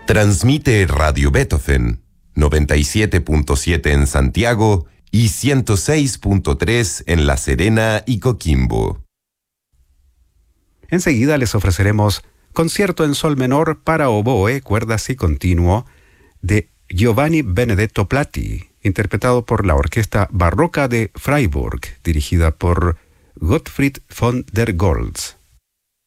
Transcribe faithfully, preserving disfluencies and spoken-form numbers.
Transmite Radio Beethoven, noventa y siete punto siete en Santiago y ciento seis punto tres en La Serena y Coquimbo. Enseguida les ofreceremos Concierto en Sol Menor para oboe, cuerdas y continuo de Giovanni Benedetto Platti, interpretado por la Orquesta Barroca de Freiburg, dirigida por Gottfried von der Goltz.